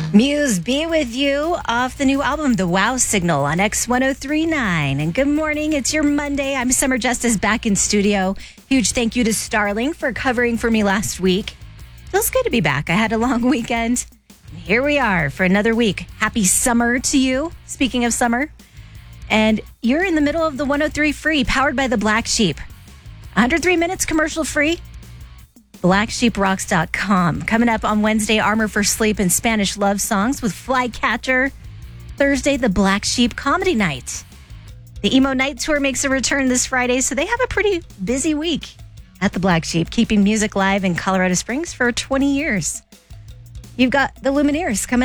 Muse Be With You off the new album, The Wow Signal on X1039. And good morning. It's your Monday. I'm Summer Justice back in studio. Huge thank you to Starling for covering for me last week. Feels good to be back. I had a long weekend. And here we are for another week. Happy summer to you. Speaking of summer. And you're in the middle of the 103 Free, powered by the Black Sheep. 103 minutes commercial free. BlackSheepRocks.com. Coming up on Wednesday, Armor for Sleep and Spanish love songs with Flycatcher. Thursday, the Black Sheep Comedy Night. The Emo Night Tour makes a return this Friday, so they have a pretty busy week at the Black Sheep, keeping music live in Colorado Springs for 20 years. You've got the Lumineers coming up.